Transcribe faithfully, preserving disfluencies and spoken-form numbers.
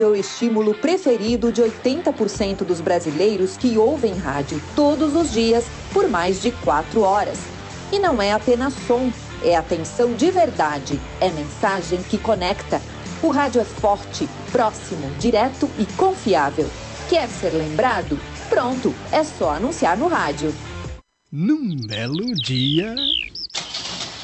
o estímulo preferido de oitenta por cento dos brasileiros que ouvem rádio todos os dias por mais de quatro horas. E não é apenas som, é atenção de verdade, é mensagem que conecta. O rádio é forte, próximo, direto e confiável. Quer ser lembrado? Pronto, é só anunciar no rádio. Num belo dia...